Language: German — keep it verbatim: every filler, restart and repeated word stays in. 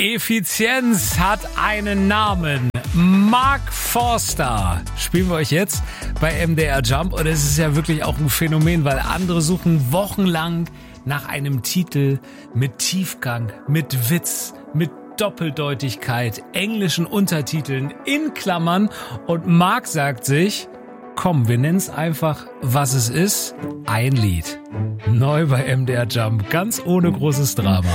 Effizienz hat einen Namen. Mark Forster spielen wir euch jetzt bei M D R Jump. Und es ist ja wirklich auch ein Phänomen, weil andere suchen wochenlang nach einem Titel mit Tiefgang, mit Witz, mit Doppeldeutigkeit, englischen Untertiteln in Klammern. Und Mark sagt sich, komm, wir nennen es einfach, was es ist, ein Lied. Neu bei M D R Jump, ganz ohne großes Drama.